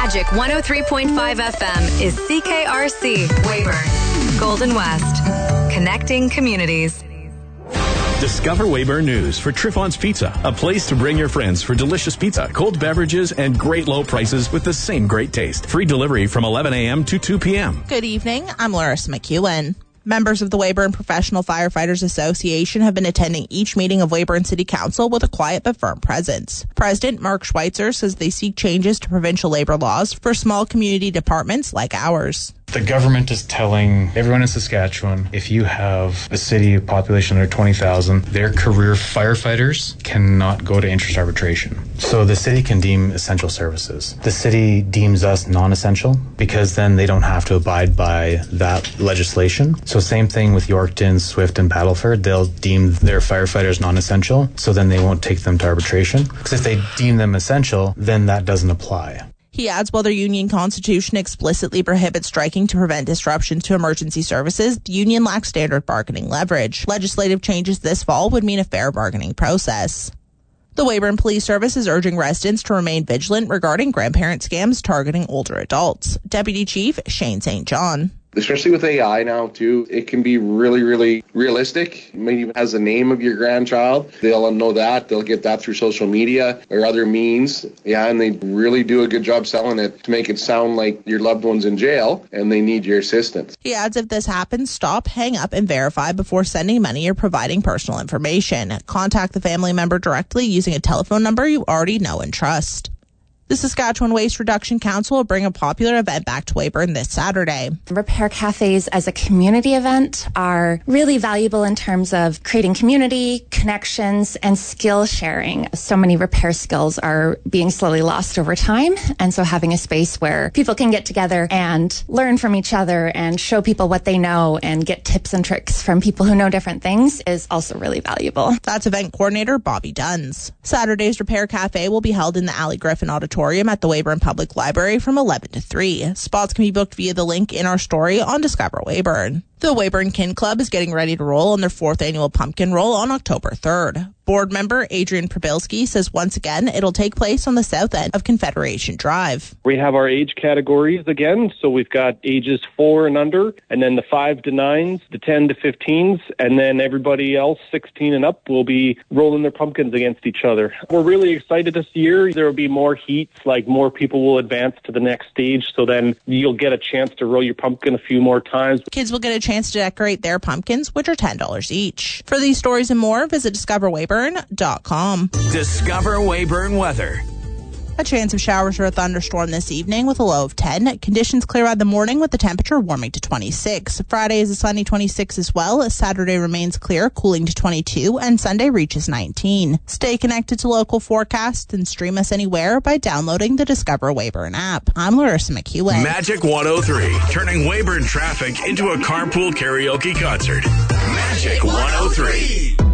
Magic 103.5 FM is CKRC, Weyburn, Golden West, connecting communities. Discover Weyburn News for Triffon's Pizza, a place to bring your friends for delicious pizza, cold beverages, and great low prices with the same great taste. Free delivery from 11 a.m. to 2 p.m. Good evening. I'm Larissa McEwen. Members of the Weyburn Professional Firefighters Association have been attending each meeting of Weyburn City Council with a quiet but firm presence. President Mark Schweitzer says they seek changes to provincial labor laws for small community departments like ours. The government is telling everyone in Saskatchewan, if you have a city population under 20,000, their career firefighters cannot go to interest arbitration. So the city can deem essential services. The city deems us non-essential because then they don't have to abide by that legislation. So same thing with Yorkton, Swift, and Battleford. They'll deem their firefighters non-essential, so then they won't take them to arbitration. Because if they deem them essential, then that doesn't apply. He adds while their union constitution explicitly prohibits striking to prevent disruptions to emergency services, the union lacks standard bargaining leverage. Legislative changes this fall would mean a fair bargaining process. The Weyburn Police Service is urging residents to remain vigilant regarding grandparent scams targeting older adults. Deputy Chief Shane St. John. Especially with AI now, too, it can be really, really realistic. Maybe it has the name of your grandchild. They'll know that. They'll get that through social media or other means. Yeah, and they really do a good job selling it to make it sound like your loved one's in jail and they need your assistance. He adds if this happens, stop, hang up, and verify before sending money or providing personal information. Contact the family member directly using a telephone number you already know and trust. The Saskatchewan Waste Reduction Council will bring a popular event back to Weyburn this Saturday. Repair cafes as a community event are really valuable in terms of creating community, connections, and skill sharing. So many repair skills are being slowly lost over time. And so having a space where people can get together and learn from each other and show people what they know and get tips and tricks from people who know different things is also really valuable. That's event coordinator Bobby Duns. Saturday's Repair Cafe will be held in the Ali Griffin Auditorium at the Weyburn Public Library from 11 to 3. Spots can be booked via the link in our story on Discover Weyburn. The Weyburn Kin Club is getting ready to roll on their 4th annual pumpkin roll on October 3rd. Board member Adrian Probilski says once again it'll take place on the south end of Confederation Drive. We have our age categories again, so we've got ages 4 and under, and then the 5 to 9s, the 10 to 15s, and then everybody else 16 and up will be rolling their pumpkins against each other. We're really excited this year. There will be more heats, like more people will advance to the next stage, so then you'll get a chance to roll your pumpkin a few more times. Kids will get a chance to decorate their pumpkins, which are $10 each. For these stories and more, visit discoverweyburn.com. Discover Weyburn weather. A chance of showers or a thunderstorm this evening with a low of 10. Conditions clear by the morning with the temperature warming to 26. Friday is a sunny 26 as well. Saturday remains clear, cooling to 22, and Sunday reaches 19. Stay connected to local forecasts and stream us anywhere by downloading the Discover Weyburn app. I'm Larissa McEwen. Magic 103, turning Weyburn traffic into a carpool karaoke concert. Magic 103.